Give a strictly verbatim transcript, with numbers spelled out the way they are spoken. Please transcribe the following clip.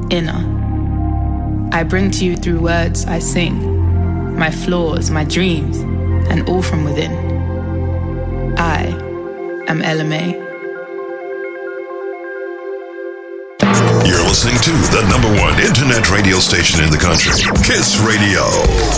inner. I bring to you through words I sing, my flaws, my dreams, and all from within. I am Ella May. You're listening to the number one internet radio station in the country, Kiss Radio.